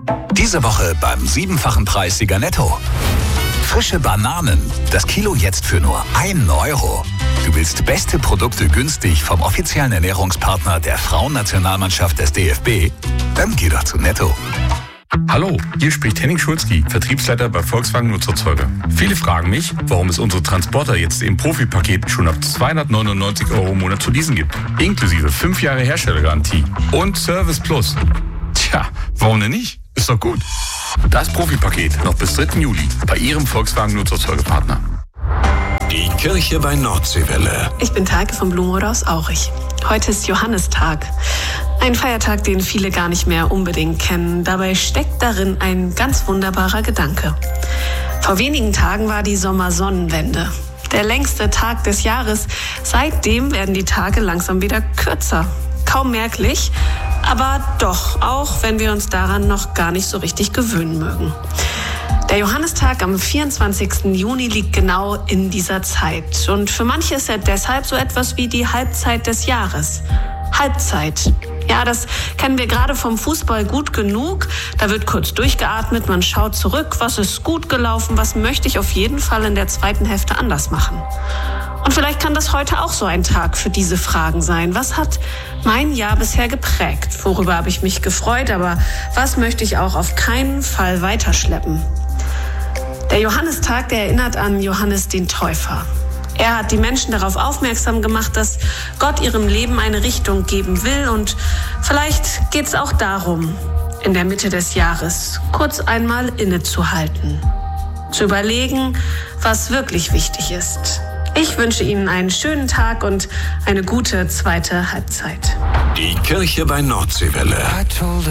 Diese Woche beim 7-fachen Preissieger Netto. Frische Bananen, das Kilo jetzt für nur 1 Euro. Du willst beste Produkte günstig vom offiziellen Ernährungspartner der Frauennationalmannschaft des DFB? Dann geh doch zu Netto. Hallo, hier spricht Henning Schulzki, Vertriebsleiter bei Volkswagen Nutzerzeuger. Viele fragen mich, warum es unsere Transporter jetzt im Profipaket schon ab 299 € im Monat zu leasen gibt. Inklusive 5 Jahre Herstellergarantie und Service Plus. Tja, warum denn nicht? Ist doch gut. Das Profipaket noch bis 3. Juli bei Ihrem Volkswagen Nutzerzeugerpartner. Die Kirche bei Nordseewelle. Ich bin Teike vom Blumenrohr aus Aurich. Heute ist Johannistag. Ein Feiertag, den viele gar nicht mehr unbedingt kennen. Dabei steckt darin ein ganz wunderbarer Gedanke. Vor wenigen Tagen war die Sommersonnenwende. Der längste Tag des Jahres. Seitdem werden die Tage langsam wieder kürzer. Kaum merklich, aber doch, auch wenn wir uns daran noch gar nicht so richtig gewöhnen mögen. Der Johannistag am 24. Juni liegt genau in dieser Zeit. Und für manche ist er deshalb so etwas wie die Halbzeit des Jahres. Halbzeit. Ja, das kennen wir gerade vom Fußball gut genug. Da wird kurz durchgeatmet, man schaut zurück, was ist gut gelaufen, was möchte ich auf jeden Fall in der zweiten Hälfte anders machen. Und vielleicht kann das heute auch so ein Tag für diese Fragen sein. Was hat mein Jahr bisher geprägt? Worüber habe ich mich gefreut, aber was möchte ich auch auf keinen Fall weiterschleppen? Der Johannistag, der erinnert an Johannes den Täufer. Er hat die Menschen darauf aufmerksam gemacht, dass Gott ihrem Leben eine Richtung geben will. Und vielleicht geht es auch darum, in der Mitte des Jahres kurz einmal innezuhalten, zu überlegen, was wirklich wichtig ist. Ich wünsche Ihnen einen schönen Tag und eine gute zweite Halbzeit. Die Kirche bei Nordseewelle.